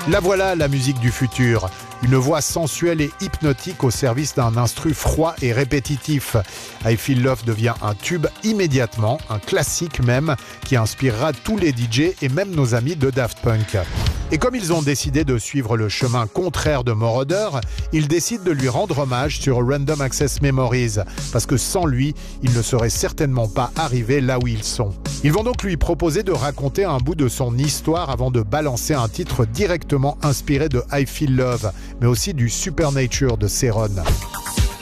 La voilà, la musique du futur. Une voix sensuelle et hypnotique au service d'un instru froid et répétitif. I Feel Love devient un tube immédiatement, un classique même, qui inspirera tous les DJ et même nos amis de Daft Punk. Et comme ils ont décidé de suivre le chemin contraire de Moroder, ils décident de lui rendre hommage sur Random Access Memories, parce que sans lui, ils ne seraient certainement pas arrivés là où ils sont. Ils vont donc lui proposer de raconter un bout de son histoire avant de balancer un titre directement inspiré de I Feel Love, mais aussi du Supernature de Céron.